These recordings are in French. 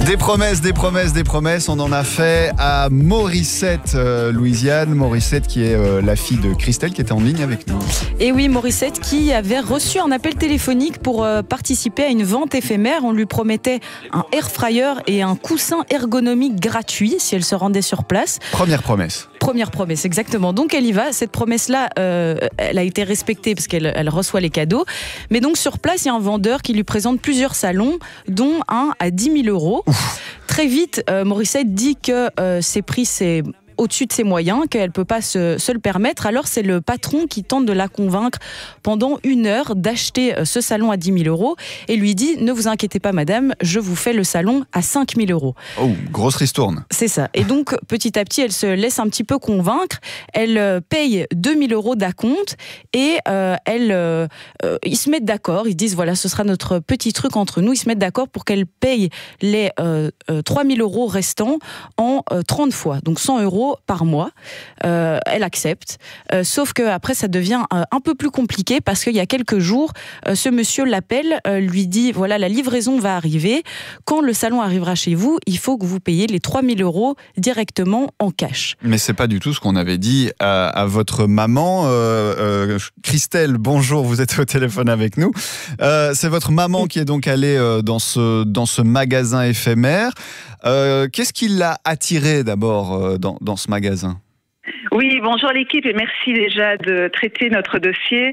Des promesses, des promesses, des promesses. On en a fait à Morissette, Louisiane. Morissette qui est la fille de Christelle qui était en ligne avec nous. Et oui, Morissette qui avait reçu un appel téléphonique pour participer à une vente éphémère. On lui promettait un air fryer et un coussin ergonomique gratuit si elle se rendait sur place. Première promesse. Première promesse, exactement. Donc elle y va. Cette promesse-là, elle a été respectée parce qu'elle reçoit les cadeaux. Mais donc sur place, il y a un vendeur qui lui présente plusieurs salons, dont un à 10 000 €. Ouf. Très vite, Morissette dit que ses prix, c'est au-dessus de ses moyens, qu'elle ne peut pas se le permettre. Alors c'est le patron qui tente de la convaincre pendant 1 heure d'acheter ce salon à 10 000 € et lui dit « Ne vous inquiétez pas madame, je vous fais le salon à 5 000 €. Oh, grosse ristourne. C'est ça. Et donc petit à petit, elle se laisse un petit peu convaincre. Elle paye 2 000 € d'acompte et ils se mettent d'accord. Ils disent voilà, ce sera notre petit truc entre nous. Ils se mettent d'accord pour qu'elle paye les 3 000 € restants en 30 fois, donc 100 € par mois. Elle accepte. Sauf qu'après, ça devient un peu plus compliqué parce qu'il y a quelques jours, ce monsieur l'appelle, lui dit, voilà, la livraison va arriver. Quand le salon arrivera chez vous, il faut que vous payiez les 3 000 € directement en cash. Mais c'est pas du tout ce qu'on avait dit à votre maman. Christelle, bonjour, vous êtes au téléphone avec nous. C'est votre maman qui est donc allée dans ce magasin éphémère. Qu'est-ce qui l'a attiré d'abord dans ce magasin ? Oui, bonjour l'équipe et merci déjà de traiter notre dossier.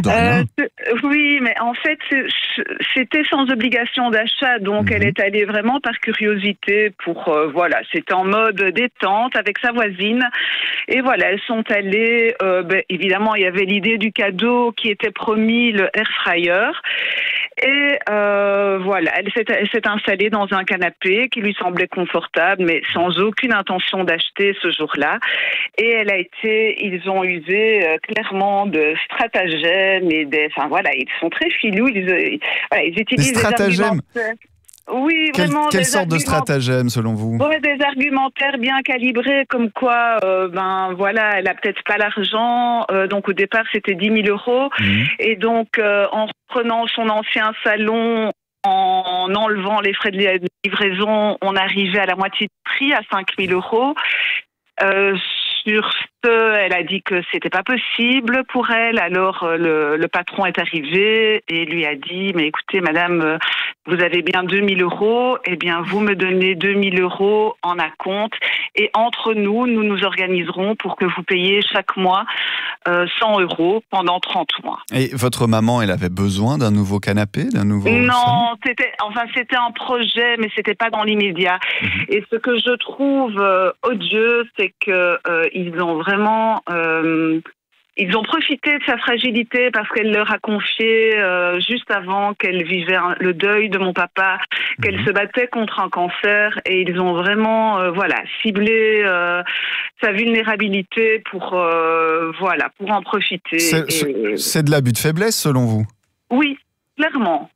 Oui, mais en fait, c'était sans obligation d'achat, donc elle est allée vraiment par curiosité pour, voilà, c'était en mode détente avec sa voisine. Et voilà, elles sont allées, évidemment, il y avait l'idée du cadeau qui était promis, le air fryer. Et voilà, elle s'est installée dans un canapé qui lui semblait confortable, mais sans aucune intention d'acheter ce jour-là. Et ils ont usé clairement de stratagèmes et ils sont très filous. Ils utilisent des stratagèmes. Oui, vraiment. Quelle sorte de stratagème selon vous ? Des argumentaires bien calibrés, comme quoi, elle a peut-être pas l'argent. Donc au départ, c'était 10 000 €. Et donc, en reprenant son ancien salon, en enlevant les frais de livraison, on arrivait à la moitié du prix, à 5 000 €. Sur ce, elle a dit que c'était pas possible pour elle. Alors le patron est arrivé et lui a dit mais écoutez madame, vous avez bien 2 000 €. Eh bien vous me donnez 2 000 € en acompte et entre nous nous organiserons pour que vous payiez chaque mois 100 € pendant 30 mois. Et votre maman, elle avait besoin d'un nouveau canapé, d'un nouveau Non, salon ? c'était un projet, mais c'était pas dans l'immédiat. Et ce que je trouve odieux, c'est que ils ont vraiment ils ont profité de sa fragilité parce qu'elle leur a confié juste avant qu'elle vivait le deuil de mon papa, qu'elle se battait contre un cancer et ils ont vraiment ciblé sa vulnérabilité pour en profiter. C'est de l'abus de faiblesse selon vous ? Oui, clairement.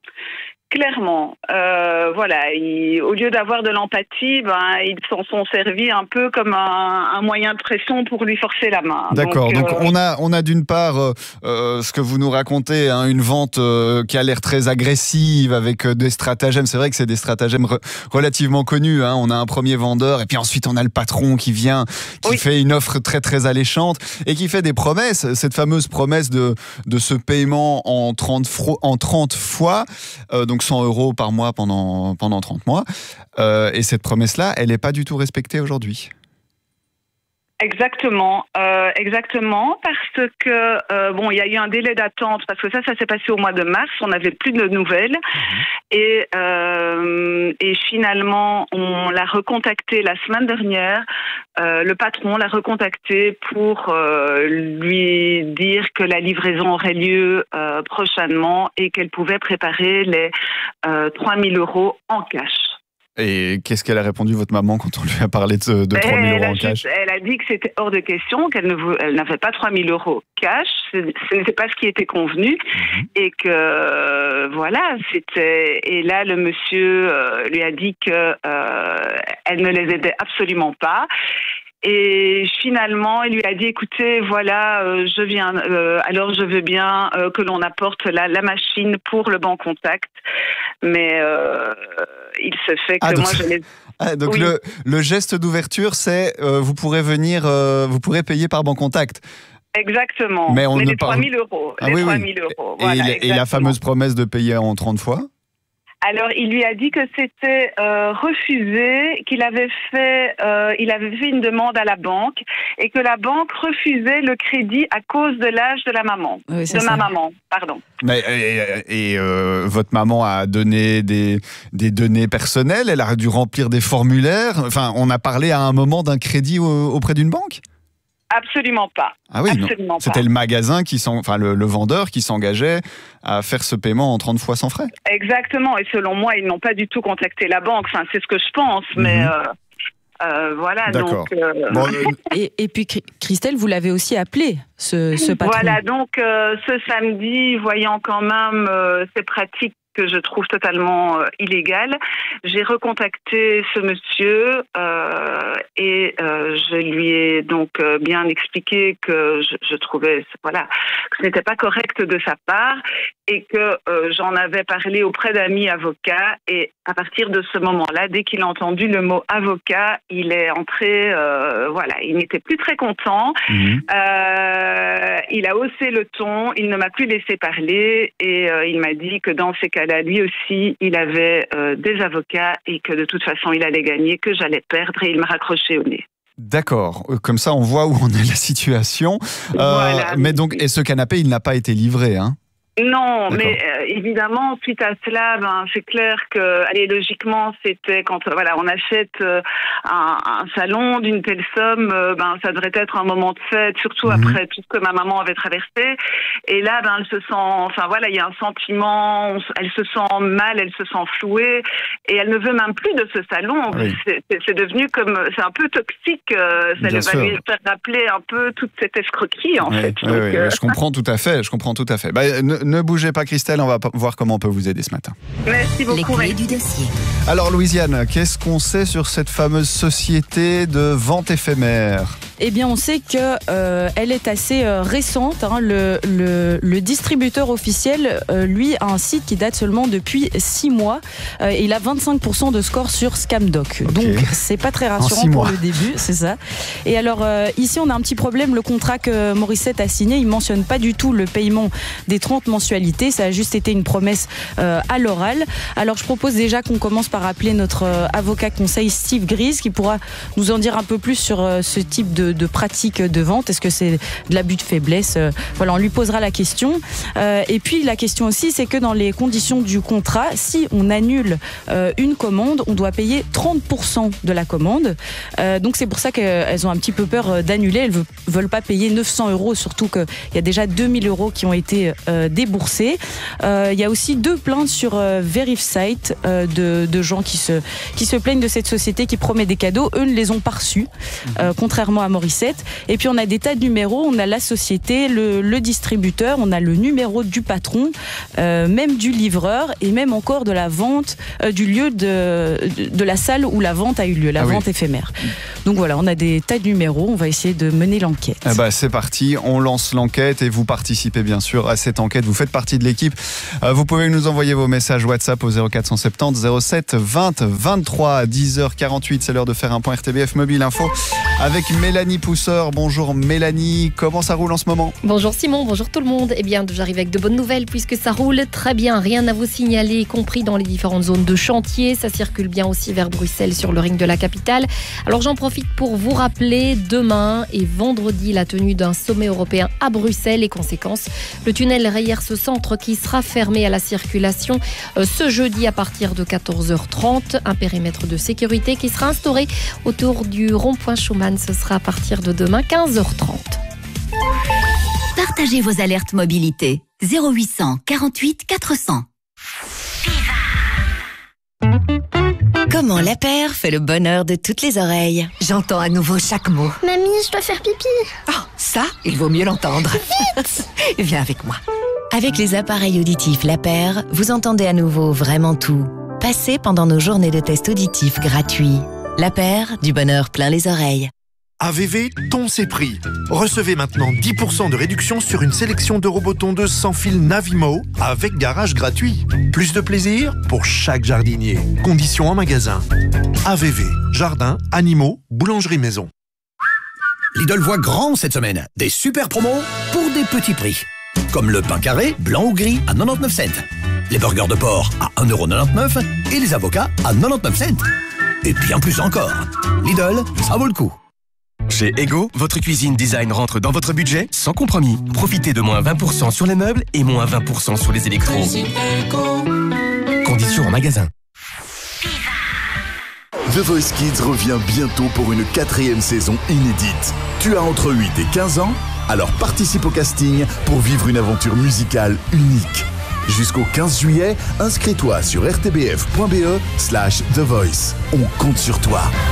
Au lieu d'avoir de l'empathie, ils s'en sont servis un peu comme un moyen de pression pour lui forcer la main. D'accord, donc on a d'une part ce que vous nous racontez, une vente qui a l'air très agressive avec des stratagèmes. C'est vrai que c'est des stratagèmes relativement connus. On a un premier vendeur et puis ensuite on a le patron qui vient, qui fait une offre très très alléchante et qui fait des promesses. Cette fameuse promesse de ce paiement en 30 fois, donc 100 € par mois pendant 30 mois. Et cette promesse-là, elle n'est pas du tout respectée aujourd'hui. Exactement, parce que il y a eu un délai d'attente parce que ça s'est passé au mois de mars, on n'avait plus de nouvelles et finalement on l'a recontacté la semaine dernière. Le patron l'a recontacté pour lui dire que la livraison aurait lieu prochainement et qu'elle pouvait préparer les 3 000 € en cash. Et qu'est-ce qu'elle a répondu, votre maman, quand on lui a parlé de 3 000 € en cash ? Elle a dit que c'était hors de question, qu'elle n'avait pas 3 000 € cash, ce n'était pas ce qui était convenu, et que c'était. Et là, le monsieur lui a dit que elle ne les aidait absolument pas. Et finalement, il lui a dit, écoutez, voilà, je viens, alors je veux bien que l'on apporte la machine pour le banc contact. Mais il se fait que moi, je l'ai... donc oui. Le geste d'ouverture, c'est vous pourrez venir, vous pourrez payer par banc contact. Exactement. Mais les 3 000 euros. Ah, les 3 000 euros. Voilà, et la fameuse promesse de payer en 30 fois? Alors, il lui a dit que c'était refusé, qu'il avait fait, il avait fait une demande à la banque et que la banque refusait le crédit à cause de l'âge de la maman, ma maman, pardon. Mais votre maman a donné des données personnelles, elle a dû remplir des formulaires. Enfin, on a parlé à un moment d'un crédit auprès d'une banque? Absolument pas. Ah oui, absolument pas. C'était le magasin le vendeur qui s'engageait à faire ce paiement en 30 fois sans frais. Exactement. Et selon moi, ils n'ont pas du tout contacté la banque. Enfin, c'est ce que je pense, mais voilà. D'accord. Donc, et puis Christelle, vous l'avez aussi appelé, ce patron. Voilà. Donc ce samedi, voyant quand même ces pratiques que je trouve totalement illégale. J'ai recontacté ce monsieur et je lui ai donc bien expliqué que je trouvais que ce n'était pas correct de sa part et que j'en avais parlé auprès d'amis avocats et à partir de ce moment-là, dès qu'il a entendu le mot avocat, il est entré, il n'était plus très content. Il a haussé le ton, il ne m'a plus laissé parler et il m'a dit que dans ces cas-là, lui aussi, il avait des avocats et que de toute façon, il allait gagner, que j'allais perdre et il m'a raccroché au nez. D'accord, comme ça on voit où en est la situation. Voilà. Mais donc, et ce canapé, il n'a pas été livré, hein? Non, mais évidemment, suite à cela, c'est clair que, logiquement, c'était quand on achète un salon d'une telle somme, ça devrait être un moment de fête, surtout après tout ce que ma maman avait traversé. Et là, elle se sent, il y a un sentiment, elle se sent mal, elle se sent flouée, et elle ne veut même plus de ce salon. Oui. C'est devenu c'est un peu toxique. Ça va lui faire rappeler un peu toute cette escroquerie, en fait. Oui, je comprends tout à fait. Ne bougez pas, Christelle, on va voir comment on peut vous aider ce matin. Merci beaucoup. Les clés du dossier. Alors, Louisiane, qu'est-ce qu'on sait sur cette fameuse société de vente éphémère ? Eh bien, on sait que elle est assez récente. Hein. Le distributeur officiel, lui, a un site qui date seulement depuis 6 mois. Et il a 25% de score sur Scamdoc. Okay. Donc, c'est pas très rassurant pour le début, c'est ça. Et alors, ici, on a un petit problème. Le contrat que Morissette a signé, il mentionne pas du tout le paiement des 30 mensualités. Ça a juste été une promesse à l'oral. Alors, je propose déjà qu'on commence par appeler notre avocat conseil Steve Grise, qui pourra nous en dire un peu plus sur ce type de pratique de vente. Est-ce que c'est de l'abus de faiblesse? On lui posera la question. Et puis la question aussi, c'est que dans les conditions du contrat, si on annule une commande, on doit payer 30% de la commande. Donc c'est pour ça qu'elles ont un petit peu peur d'annuler. Elles veulent pas payer 900 €, surtout qu'il y a déjà 2000 € qui ont été déboursés. Il y a aussi 2 plaintes sur VeriFsite de gens qui se plaignent de cette société qui promet des cadeaux. Eux ne les ont pas reçus, contrairement à Morissette. Et puis on a des tas de numéros, on a la société, le distributeur, on a le numéro du patron, même du livreur et même encore de la vente du lieu de la salle où la vente a eu lieu, la vente éphémère. Donc voilà, on a des tas de numéros, on va essayer de mener l'enquête. C'est parti, on lance l'enquête et vous participez bien sûr à cette enquête, vous faites partie de l'équipe. Vous pouvez nous envoyer vos messages WhatsApp au 0470 07 20 23 à 10h48, c'est l'heure de faire un point RTBF Mobile Info avec Mélanie Pousseur. Bonjour Mélanie, comment ça roule en ce moment? Bonjour Simon, bonjour tout le monde. Eh bien, j'arrive avec de bonnes nouvelles puisque ça roule très bien. Rien à vous signaler, y compris dans les différentes zones de chantier. Ça circule bien aussi vers Bruxelles sur le ring de la capitale. Alors j'en profite pour vous rappeler demain et vendredi la tenue d'un sommet européen à Bruxelles et conséquence, le tunnel Reyers Centre qui sera fermé à la circulation ce jeudi à partir de 14h30. Un périmètre de sécurité qui sera instauré autour du rond-point Schumann. Ce sera à partir de demain 15h30. Partagez vos alertes mobilité 0800 48 400. Comment la paire fait le bonheur de toutes les oreilles? J'entends à nouveau chaque mot. Mamie, je dois faire pipi. Oh, ça, il vaut mieux l'entendre. Vite! Viens avec moi. Avec les appareils auditifs La Paire, vous entendez à nouveau vraiment tout. Passez pendant nos journées de tests auditifs gratuits. La Paire, du bonheur plein les oreilles. AVV, ton c'est prix. Recevez maintenant 10% de réduction sur une sélection de robots tondeuses sans fil Navimo avec garage gratuit. Plus de plaisir pour chaque jardinier. Conditions en magasin. AVV, jardin, animaux, boulangerie maison. Lidl voit grand cette semaine. Des super promos pour des petits prix. Comme le pain carré, blanc ou gris à 99 cents. Les burgers de porc à 1,99€ et les avocats à 99 cents. Et bien plus encore. Lidl, ça vaut le coup. Chez Ego, votre cuisine design rentre dans votre budget sans compromis. Profitez de moins 20% sur les meubles et moins 20% sur les électros. Conditions en magasin. The Voice Kids revient bientôt pour une 4e saison inédite. Tu as entre 8 et 15 ans? Alors participe au casting pour vivre une aventure musicale unique. Jusqu'au 15 juillet, inscris-toi sur rtbf.be/The Voice. On compte sur toi.